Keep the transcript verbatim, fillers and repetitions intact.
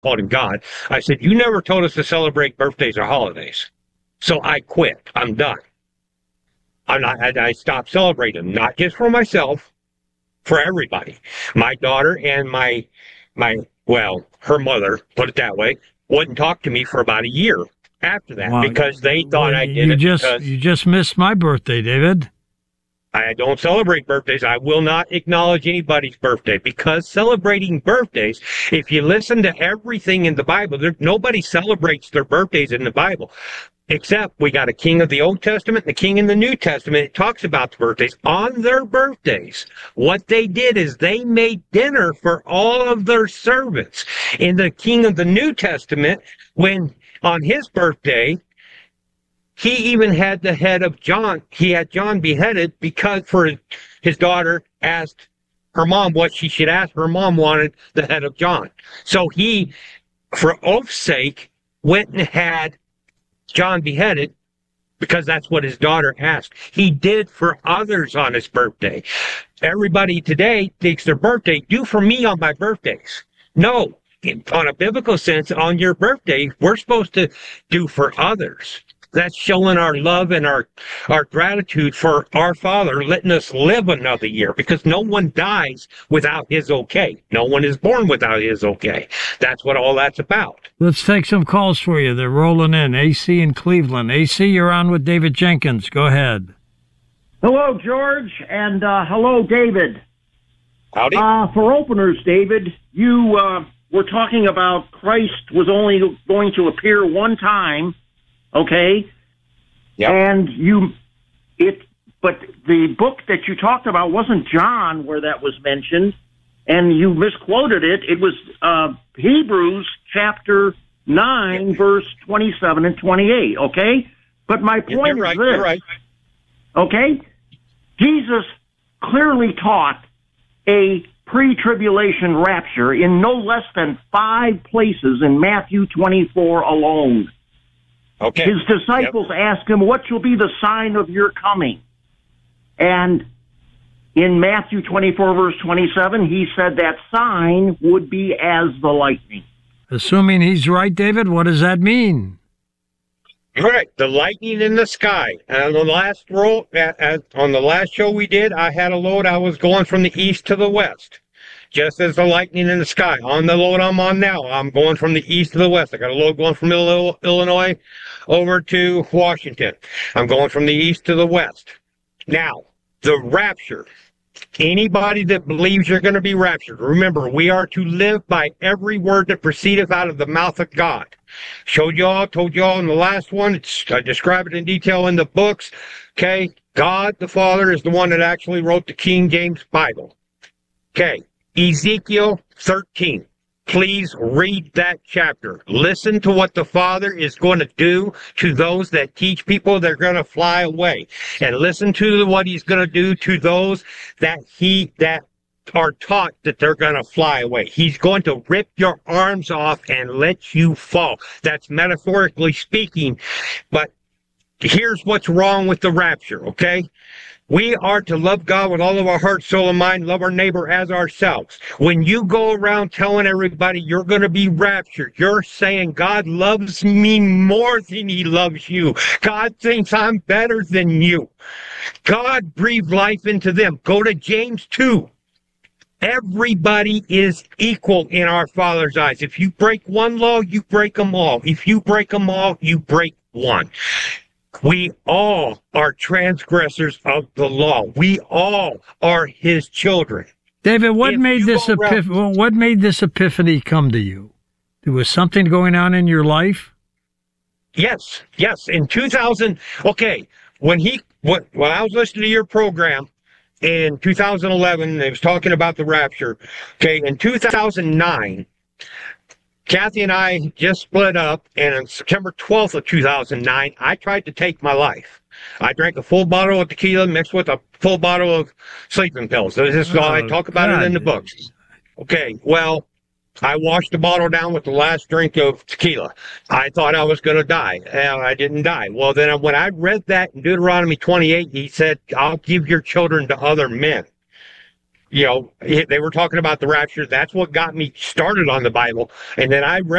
called him God. I said, you never told us to celebrate birthdays or holidays. So I quit. I'm done. I'm not, I, I stopped celebrating, not just for myself, for everybody. My daughter and my, my, well, her mother, put it that way, wouldn't talk to me for about a year after that well, because they thought well, I did you it just, because you just missed my birthday, David. I don't celebrate birthdays. I will not acknowledge anybody's birthday because celebrating birthdays, if you listen to everything in the Bible, there, nobody celebrates their birthdays in the Bible. Except we got a king of the Old Testament and a king in the New Testament. It talks about the birthdays. On their birthdays, what they did is they made dinner for all of their servants. In the king of the New Testament, when on his birthday, he even had the head of John. He had John beheaded because for his, his daughter asked her mom what she should ask. Her mom wanted the head of John. So he, for oath's sake, went and had John beheaded because that's what his daughter asked. He did for others on his birthday. Everybody today thinks their birthday, do for me on my birthdays. No, on a biblical sense, on your birthday, we're supposed to do for others. That's showing our love and our, our gratitude for our Father letting us live another year because no one dies without his okay. No one is born without his okay. That's what all that's about. Let's take some calls for you. They're rolling in. A C in Cleveland. A C, you're on with David Jenkins. Go ahead. Hello, George, and uh, hello, David. Howdy. Uh, for openers, David, you uh, were talking about Christ was only going to appear one time. Okay, yep. And you, it, but the book that you talked about wasn't John where that was mentioned, and you misquoted it. It was uh, Hebrews chapter nine, yep. verse twenty-seven and twenty-eight. Okay, but my point you're is right, this. You're right. Okay, Jesus clearly taught a pre-tribulation rapture in no less than five places in Matthew twenty-four alone. Okay. His disciples yep. asked him, what shall be the sign of your coming? And in Matthew twenty-four, verse twenty-seven, he said that sign would be as the lightning. Assuming he's right, David, what does that mean? Right, the lightning in the sky. And on the last roll, on the last show we did, I had a load. I was going from the east to the west. Just as the lightning in the sky. On the load I'm on now, I'm going from the east to the west. I got a load going from Illinois over to Washington. I'm going from the east to the west. Now, the rapture. Anybody that believes you're going to be raptured, remember, we are to live by every word that proceedeth out of the mouth of God. Showed y'all, told y'all in the last one, it's, I describe it in detail in the books. Okay, God the Father is the one that actually wrote the King James Bible. Okay. Ezekiel thirteen. Please read that chapter. Listen to what the Father is going to do to those that teach people they're going to fly away. And listen to what he's going to do to those that he that are taught that they're going to fly away. He's going to rip your arms off and let you fall. That's metaphorically speaking. But here's what's wrong with the rapture, okay? We are to love God with all of our heart, soul, and mind, love our neighbor as ourselves. When you go around telling everybody you're going to be raptured, you're saying God loves me more than he loves you. God thinks I'm better than you. God breathed life into them. Go to James two. Everybody is equal in our Father's eyes. If you break one law, you break them all. If you break them all, you break one. We all are transgressors of the law. We all are his children. David, what If made this around, epiph- well, what made this epiphany come to you? There was something going on in your life? Yes, yes. In two thousand, okay, when he when, when I was listening to your program in two thousand eleven, it was talking about the rapture. Okay, in two thousand nine, Kathy and I just split up, and on September twelfth of two thousand nine, I tried to take my life. I drank a full bottle of tequila mixed with a full bottle of sleeping pills. This is all I talk about God. it in the books. Okay, well, I washed the bottle down with the last drink of tequila. I thought I was going to die, and I didn't die. Well, then when I read that in Deuteronomy twenty-eight, he said, I'll give your children to other men. you know, they were talking about the rapture. That's what got me started on the Bible. And then I read